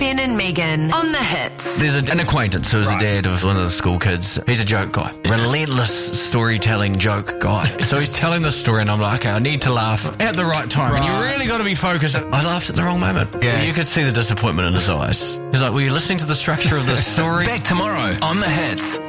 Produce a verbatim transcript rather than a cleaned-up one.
Ben and Megan on the Hits. There's a, an acquaintance who's right. a dad of one of the school kids. He's a joke guy. Relentless storytelling joke guy. So he's telling the story and I'm like, okay, I need to laugh at the right time. Right. And you really got to be focused. I laughed at the wrong moment. Yeah. You could see the disappointment in his eyes. He's like, were you listening to the structure of the story? Back tomorrow on the Hits.